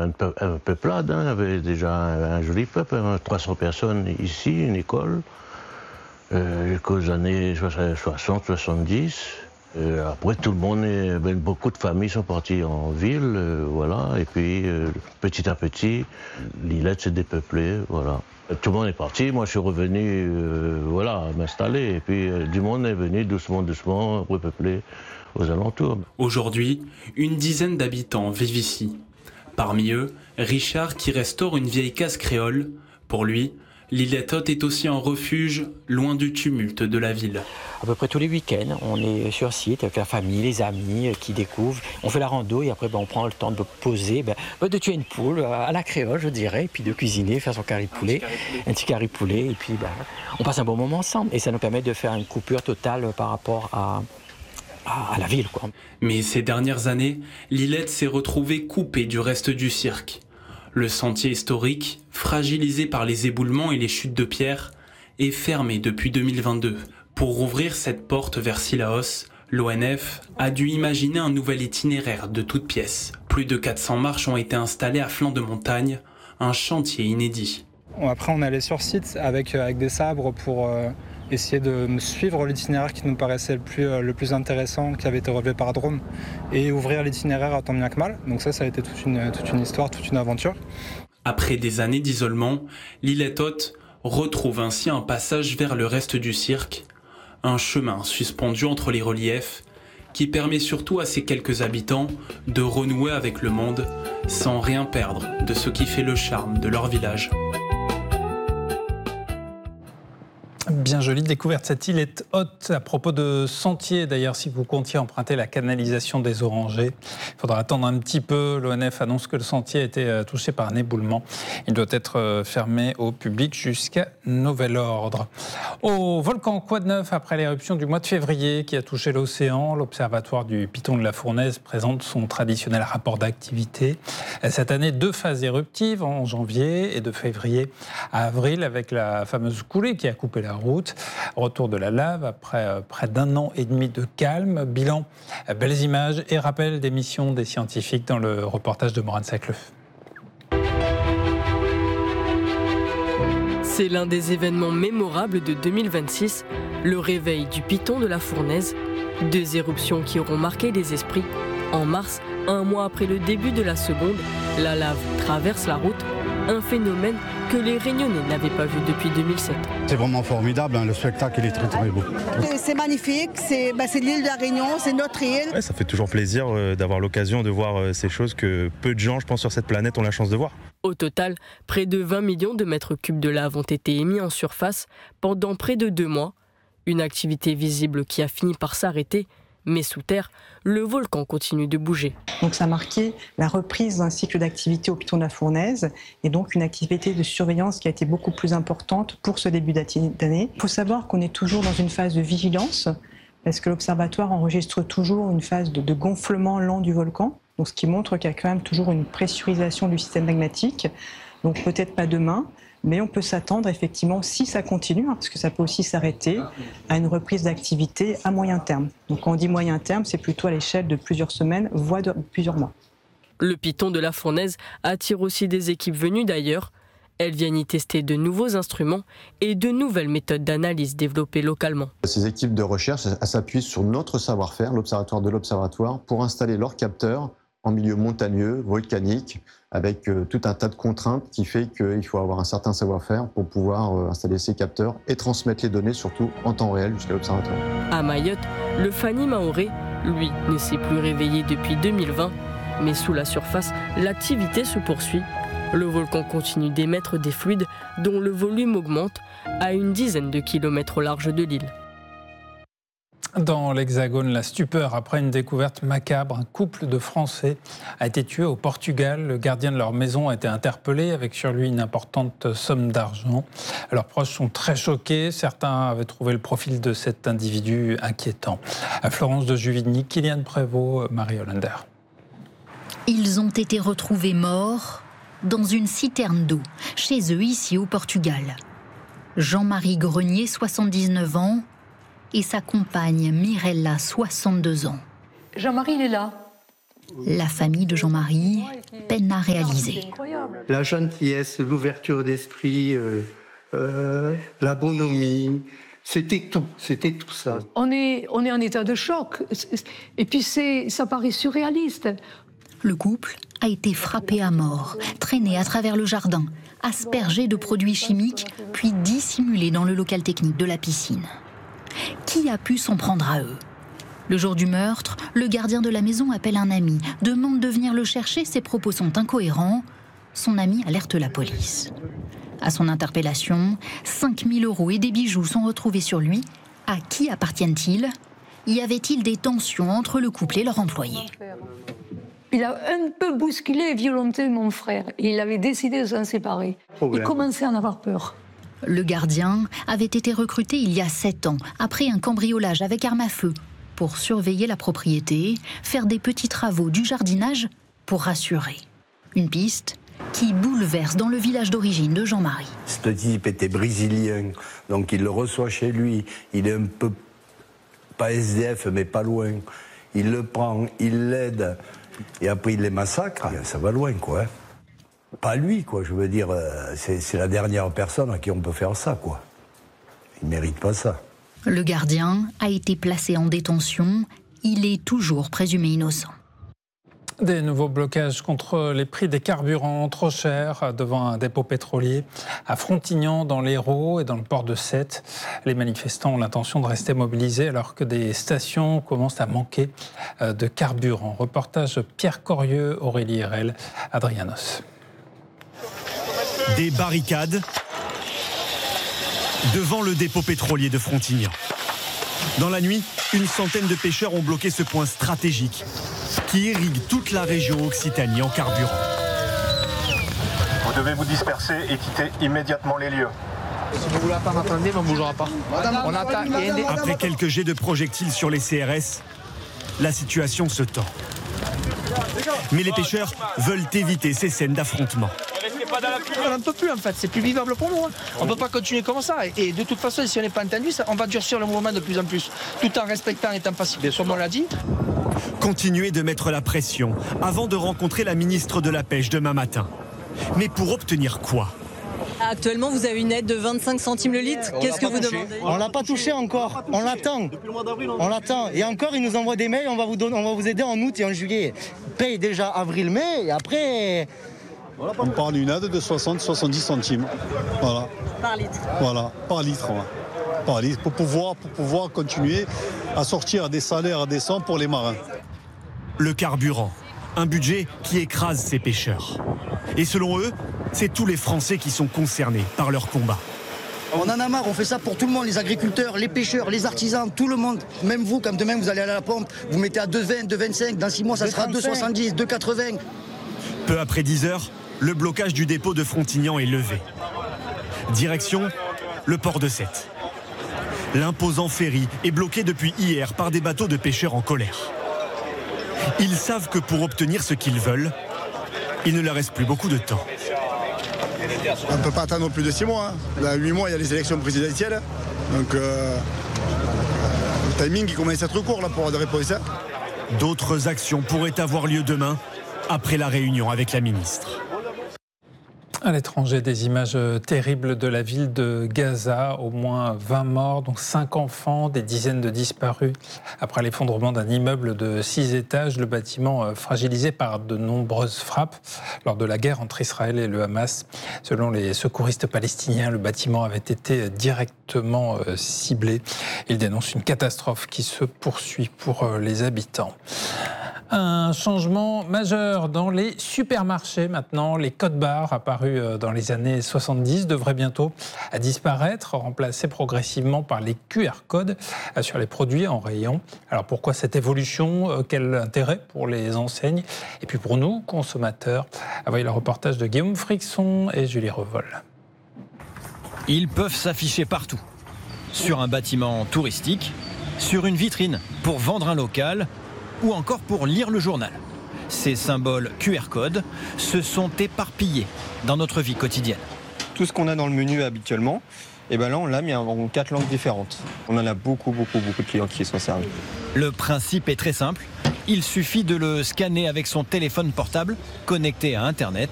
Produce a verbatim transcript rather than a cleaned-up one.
une, peu, une peuplade, hein. Il y avait déjà un, un joli peuple, hein, trois cents personnes ici, une école, euh, jusqu'aux années soixante soixante-dix. Euh, après, tout le monde, est, ben, beaucoup de familles sont parties en ville, euh, voilà, et puis euh, petit à petit, l'Ilette s'est dépeuplée, voilà. Tout le monde est parti, moi je suis revenu, euh, voilà, m'installer, et puis euh, du monde est venu doucement, doucement, repeupler aux alentours. Aujourd'hui, une dizaine d'habitants vivent ici. Parmi eux, Richard qui restaure une vieille case créole. Pour lui, l'Ilette Haute est aussi un refuge, loin du tumulte de la ville. À peu près tous les week-ends, on est sur site avec la famille, les amis qui découvrent. On fait la rando et après ben, on prend le temps de poser, ben, de tuer une poule à la créole, je dirais, et puis de cuisiner, faire son curry poulet, un petit curry poulet, et puis ben, on passe un bon moment ensemble. Et ça nous permet de faire une coupure totale par rapport à, à, à la ville, quoi. Mais ces dernières années, l'Ilette s'est retrouvée coupée du reste du cirque. Le sentier historique, fragilisé par les éboulements et les chutes de pierre, est fermé depuis deux mille vingt-deux. Pour rouvrir cette porte vers Cilaos, l'O N F a dû imaginer un nouvel itinéraire de toutes pièces. Plus de quatre cents marches ont été installées à flanc de montagne, un chantier inédit. Après, on est allé sur site avec, avec des sabres pour euh, essayer de suivre l'itinéraire qui nous paraissait le plus, euh, le plus intéressant, qui avait été relevé par drone, et ouvrir l'itinéraire à tant bien que mal. Donc ça, ça a été toute une, toute une histoire, toute une aventure. Après des années d'isolement, l'Ilette Haute retrouve ainsi un passage vers le reste du cirque, un chemin suspendu entre les reliefs qui permet surtout à ces quelques habitants de renouer avec le monde sans rien perdre de ce qui fait le charme de leur village. Bien jolie découverte, cette Ilette Haute. À propos de sentiers, d'ailleurs, si vous comptiez emprunter la canalisation des Orangers, il faudra attendre un petit peu. L'O N F annonce que le sentier a été touché par un éboulement. Il doit être fermé au public jusqu'à nouvel ordre. Au volcan Quoi de neuf, après l'éruption du mois de février qui a touché l'océan, l'Observatoire du Piton de la Fournaise présente son traditionnel rapport d'activité. Cette année, deux phases éruptives en janvier et de février à avril, avec la fameuse coulée qui a coupé la route. Retour de la lave après euh, près d'un an et demi de calme. Bilan, euh, belles images et rappel des missions des scientifiques dans le reportage de Morane Sacleuf. C'est l'un des événements mémorables de deux mille vingt-six, le réveil du Piton de la Fournaise. Deux éruptions qui auront marqué les esprits. En mars, un mois après le début de la seconde, la lave traverse la route, un phénomène que les Réunionnais n'avaient pas vu depuis deux mille sept. C'est vraiment formidable, hein, le spectacle il est très très beau. C'est magnifique, c'est bah, l'île de la Réunion, c'est notre île. Ouais, ça fait toujours plaisir euh, d'avoir l'occasion de voir euh, ces choses que peu de gens, je pense, sur cette planète ont la chance de voir. Au total, près de vingt millions de mètres cubes de lave ont été émis en surface pendant près de deux mois. Une activité visible qui a fini par s'arrêter. Mais sous terre, le volcan continue de bouger. Donc ça a marqué la reprise d'un cycle d'activité au Piton de la Fournaise et donc une activité de surveillance qui a été beaucoup plus importante pour ce début d'année. Il faut savoir qu'on est toujours dans une phase de vigilance parce que l'observatoire enregistre toujours une phase de, de gonflement lent du volcan, donc ce qui montre qu'il y a quand même toujours une pressurisation du système magmatique. Donc peut-être pas demain, mais on peut s'attendre effectivement, si ça continue, hein, parce que ça peut aussi s'arrêter, à une reprise d'activité à moyen terme. Donc quand on dit moyen terme, c'est plutôt à l'échelle de plusieurs semaines, voire de plusieurs mois. Le Piton de la Fournaise attire aussi des équipes venues d'ailleurs. Elles viennent y tester de nouveaux instruments et de nouvelles méthodes d'analyse développées localement. Ces équipes de recherche s'appuient sur notre savoir-faire, l'observatoire de l'observatoire, pour installer leurs capteurs en milieu montagneux, volcanique, avec euh, tout un tas de contraintes qui fait qu'il faut avoir un certain savoir-faire pour pouvoir euh, installer ces capteurs et transmettre les données, surtout en temps réel, jusqu'à l'observatoire. À Mayotte, le Fanny Maoré, lui, ne s'est plus réveillé depuis deux mille vingt, mais sous la surface, l'activité se poursuit. Le volcan continue d'émettre des fluides dont le volume augmente à une dizaine de kilomètres au large de l'île. Dans l'Hexagone, la stupeur après une découverte macabre. Un couple de Français a été tué au Portugal. Le gardien de leur maison a été interpellé avec sur lui une importante somme d'argent. Leurs proches sont très choqués. Certains avaient trouvé le profil de cet individu inquiétant. À Florence de Juvigny, Kylian Prévost, Marie Hollander. Ils ont été retrouvés morts dans une citerne d'eau, chez eux ici au Portugal. Jean-Marie Grenier, soixante-dix-neuf ans, et sa compagne Mirella, soixante-deux ans. Jean-Marie, il est là. La famille de Jean-Marie peine à réaliser. La gentillesse, l'ouverture d'esprit, euh, euh, la bonhomie, c'était tout, c'était tout ça. On est, on est en état de choc. Et puis c'est, ça paraît surréaliste. Le couple a été frappé à mort, traîné à travers le jardin, aspergé de produits chimiques, puis dissimulé dans le local technique de la piscine. Qui a pu s'en prendre à eux ? Le jour du meurtre, le gardien de la maison appelle un ami, demande de venir le chercher, ses propos sont incohérents. Son ami alerte la police. À son interpellation, cinq mille euros et des bijoux sont retrouvés sur lui. À qui appartiennent-ils ? Y avait-il des tensions entre le couple et leur employé ? Il a un peu bousculé et violenté mon frère. Il avait décidé de s'en séparer. Il commençait à en avoir peur. Le gardien avait été recruté il y a sept ans, après un cambriolage avec arme à feu, pour surveiller la propriété, faire des petits travaux, du jardinage, pour rassurer. Une piste qui bouleverse dans le village d'origine de Jean-Marie. Ce type était brésilien, donc il le reçoit chez lui. Il est un peu, pas S D F, mais pas loin. Il le prend, il l'aide, et après il les massacre. Ça va loin, quoi. Pas lui, quoi. Je veux dire, c'est, c'est la dernière personne à qui on peut faire ça, quoi. Il mérite pas ça. Le gardien a été placé en détention. Il est toujours présumé innocent. Des nouveaux blocages contre les prix des carburants trop chers devant un dépôt pétrolier à Frontignan dans l'Hérault et dans le port de Sète. Les manifestants ont l'intention de rester mobilisés alors que des stations commencent à manquer de carburant. Reportage Pierre Corieux, Aurélie Herel, Adrianos. Des barricades devant le dépôt pétrolier de Frontignan. Dans la nuit, une centaine de pêcheurs ont bloqué ce point stratégique qui irrigue toute la région Occitanie en carburant. Vous devez vous disperser et quitter immédiatement les lieux. Si vous voulez pas m'attendre, on ne bougera pas. On attend. Après quelques jets de projectiles sur les C R S, la situation se tend. Mais les pêcheurs veulent éviter ces scènes d'affrontement. On n'en peut plus en fait, c'est plus vivable pour nous. Hein. On ne peut pas continuer comme ça. Et de toute façon, si on n'est pas entendu, on va durcir le mouvement de plus en plus, tout en respectant et étant pacifique. Soit on l'a dit. Continuer de mettre la pression avant de rencontrer la ministre de la Pêche demain matin. Mais pour obtenir quoi ? Actuellement, vous avez une aide de vingt-cinq centimes le litre. Qu'est-ce que vous demandez ? On l'a pas touché encore. On l'attend. On l'attend. Et encore, ils nous envoient des mails. On va vous donner, on va vous aider en août et en juillet. Paye déjà avril-mai et après. On parle d'une aide de soixante à soixante-dix centimes. Voilà. Par litre. Voilà, par litre. Ouais. Par litre pour pouvoir, pour pouvoir continuer à sortir des salaires décents pour les marins. Le carburant, un budget qui écrase ces pêcheurs. Et selon eux, c'est tous les Français qui sont concernés par leur combat. On en a marre, on fait ça pour tout le monde, les agriculteurs, les pêcheurs, les artisans, tout le monde. Même vous, comme demain vous allez aller à la pompe, vous mettez à deux vingt, deux vingt-cinq, dans six mois ça sera deux soixante-dix, deux quatre-vingts. Peu après dix heures, le blocage du dépôt de Frontignan est levé. Direction, le port de Sète. L'imposant ferry est bloqué depuis hier par des bateaux de pêcheurs en colère. Ils savent que pour obtenir ce qu'ils veulent, il ne leur reste plus beaucoup de temps. On ne peut pas attendre plus de six mois. Hein. Dans huit mois, il y a les élections présidentielles. Donc, euh, le timing il commence à être court là, pour avoir des réponses. Hein. D'autres actions pourraient avoir lieu demain, après la réunion avec la ministre. À l'étranger, des images terribles de la ville de Gaza, au moins vingt morts, donc cinq enfants, des dizaines de disparus. Après l'effondrement d'un immeuble de six étages, le bâtiment fragilisé par de nombreuses frappes lors de la guerre entre Israël et le Hamas. Selon les secouristes palestiniens, le bâtiment avait été directement ciblé. Ils dénoncent une catastrophe qui se poursuit pour les habitants. Un changement majeur dans les supermarchés maintenant. Les codes barres apparus dans les années soixante-dix devraient bientôt disparaître, remplacés progressivement par les Q R codes sur les produits en rayon. Alors pourquoi cette évolution ? Quel intérêt pour les enseignes ? Et puis pour nous, consommateurs ? Voyez le reportage de Guillaume Frixon et Julie Revol. Ils peuvent s'afficher partout. Sur un bâtiment touristique, sur une vitrine pour vendre un local, ou encore pour lire le journal. Ces symboles Q R codes se sont éparpillés dans notre vie quotidienne. Tout ce qu'on a dans le menu habituellement, et ben là on l'a mis en quatre langues différentes. On en a beaucoup, beaucoup, beaucoup de clients qui sont servis. Le principe est très simple. Il suffit de le scanner avec son téléphone portable connecté à Internet